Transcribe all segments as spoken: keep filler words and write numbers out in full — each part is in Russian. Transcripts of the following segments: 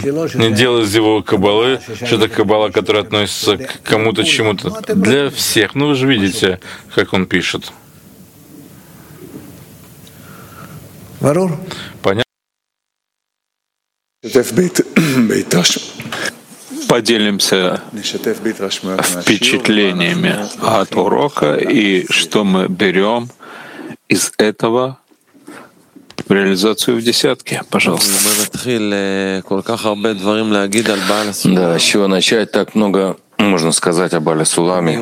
не делать из его каббалы что-то каббала, которая относится к кому-то, чему-то. Для всех. Ну, вы же видите, как он пишет. Понятно? Поделимся впечатлениями от урока и что мы берем из этого в реализацию в десятке. Пожалуйста. Да, с чего начать? Так много можно сказать об Бале Суламе.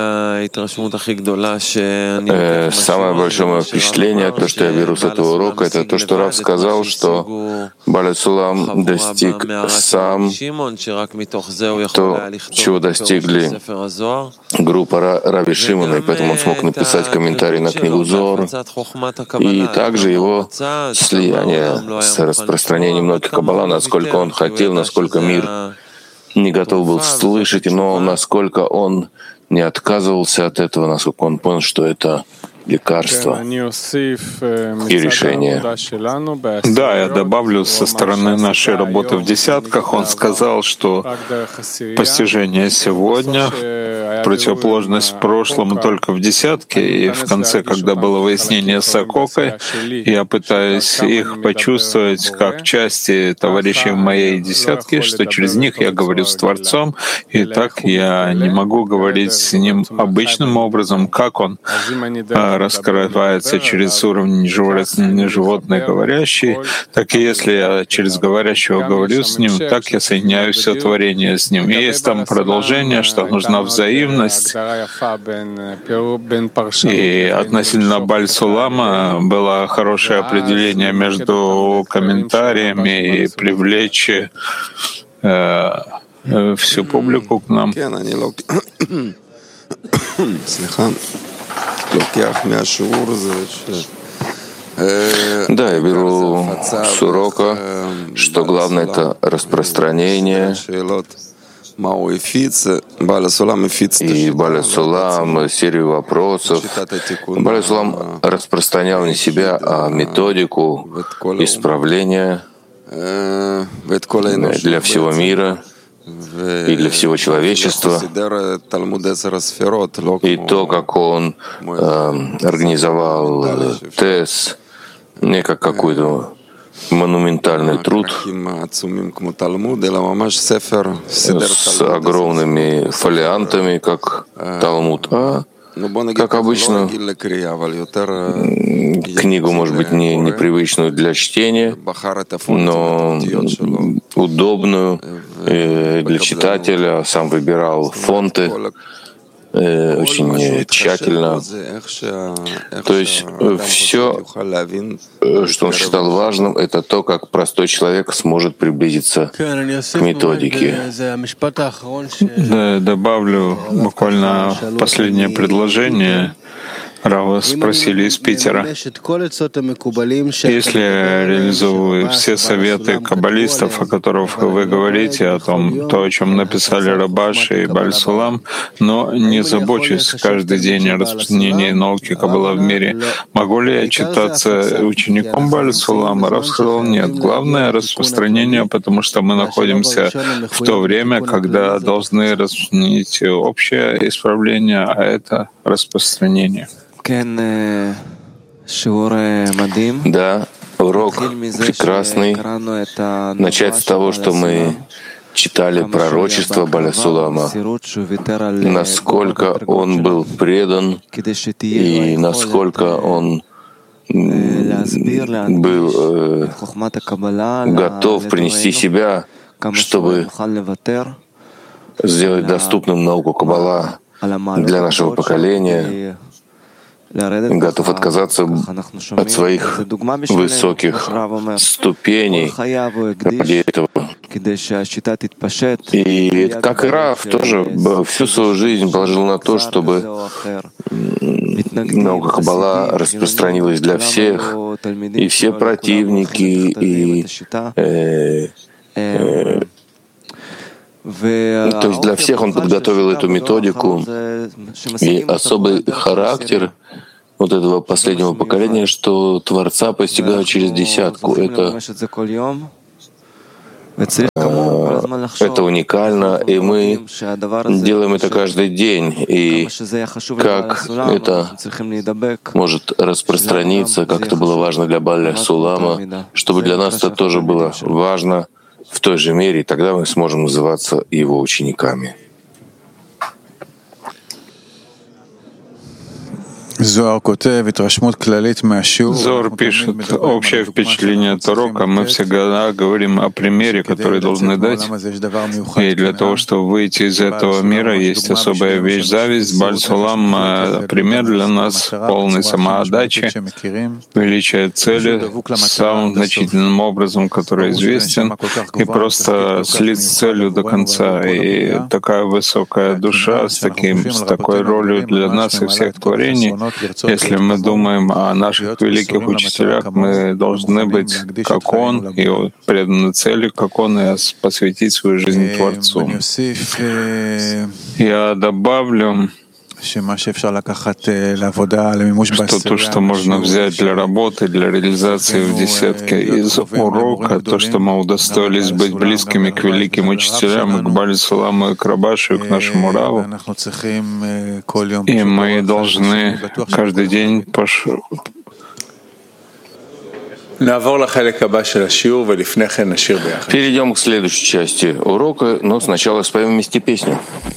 Э, самое большое мое впечатление, то, что я беру с этого урока, это то, что Рав сказал, что Бале Сулам достиг сам то, чего достигли группа Рави Шимона, и поэтому он смог написать комментарий на книгу Зор, и также его слияние с распространением многих каббала, насколько он хотел, насколько мир не готов был слышать, но насколько он не отказывался от этого, насколько он понял, что это лекарство и решение. Да, я добавлю со стороны нашей работы в десятках. Он сказал, что постижение сегодня, противоположность прошлому только в десятке, и в конце, когда было выяснение с Акокой, я пытаюсь их почувствовать как части товарищей в моей десятке, что через них я говорю с Творцом, и так я не могу говорить с ним обычным образом, как он раскрывается через уровень животный говорящий, так и если я через говорящего говорю с ним, так я соединяю все творение с ним. И есть там продолжение, что нужна взаимность. И относительно Баль Сулама было хорошее определение между комментариями и привлечь э, всю публику к нам. Да, я беру с урока, что главное — это распространение. И Бале Сулам серию вопросов. Бале Сулам распространял не себя, а методику исправления для всего мира и для всего человечества, и то, как он э, организовал ТЭС, не как какой-то монументальный труд с огромными фолиантами, как Талмуд, а как обычно, книгу, может быть, не непривычную для чтения, но удобную для читателя. Сам выбирал фонты очень тщательно. То есть все, что он считал важным, это то, как простой человек сможет приблизиться к методике. Да, добавлю буквально последнее предложение. Рава спросили из Питера: если я реализую все советы каббалистов, о которых вы говорите, о том, то, о чем написали Рабаши и Баль Сулам, но не забочусь каждый день о распространении науки каббала в мире, могу ли я считаться учеником Баль Сулама? Рав сказал: нет. Главное — распространение, потому что мы находимся в то время, когда должны распространить общее исправление, а это распространение. Да, урок прекрасный. Начать с того, что мы читали пророчество Бале Сулама, насколько он был предан и насколько он был э, готов принести себя, чтобы сделать доступным науку Каббала для нашего поколения, готов отказаться от своих высоких ступеней ради этого. И как и Рав тоже всю свою жизнь положил на то, чтобы наука Каббала распространилась для всех, и все противники, и э, э, то есть для всех он подготовил эту методику, и особый характер вот этого последнего поколения, что Творца постигают через десятку. Это это уникально, и мы делаем это каждый день. И как это может распространиться, как это было важно для Бааля Сулама, чтобы для нас это тоже было важно в той же мере, и тогда мы сможем называться его учениками. Зор пишет, общее впечатление от урока. Мы всегда говорим о примере, который должны дать. И для того, чтобы выйти из этого мира, есть особая вещь — зависть. Бааль Сулам — пример для нас полной самоотдачи, величия цели самым значительным образом, который известен, и просто слить с целью до конца. И такая высокая душа с, таким, с такой ролью для нас и всех творений. Если мы думаем о наших великих учителях, мы должны быть как Он, и преданы цели, как Он, и посвятить свою жизнь Творцу. Я добавлю, что то, что можно взять для работы, для реализации в десятке из урока, то, что мы удостоились быть близкими к великим учителям, и к Баалю Суламу, и к Рабашу, и к нашему Раву, и мы должны каждый день пош... Перейдем к следующей части урока, но сначала споем вместе песню.